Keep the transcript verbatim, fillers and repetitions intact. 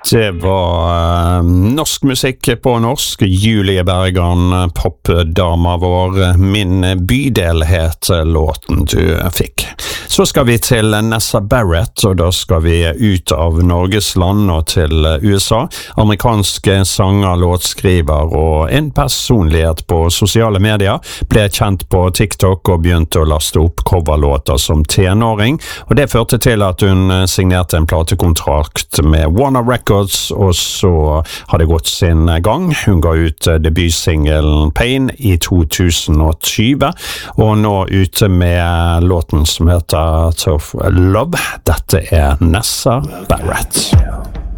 Det var uh, norsk musikk på norsk. Julie Bergan, popdama vår. Min bydel het låten du fikk. Så skal vi til Nessa Barrett, og da skal vi ut av Norges land og til U S A. Amerikanske sanger, låtskriver og en personlighet på sosiale medier. Ble kjent på TikTok og begynte å laste opp coverlåter som tenåring. Og det førte til at hun signerte en platekontrakt med Warner Records, og så har det gått sin gang. Hun ga ut debutsingelen Pain i to tusen og tjue, og nå ute med låten som heter Tough Love. Dette er Nessa Barrett.